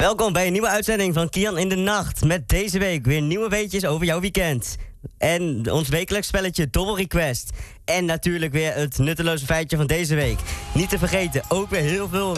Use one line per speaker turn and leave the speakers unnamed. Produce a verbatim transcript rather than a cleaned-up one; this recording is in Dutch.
Welkom bij een nieuwe uitzending van Kian in de Nacht. Met deze week weer nieuwe weetjes over jouw weekend. En ons wekelijks spelletje Double Request. En natuurlijk weer het nutteloze feitje van deze week. Niet te vergeten, ook weer heel veel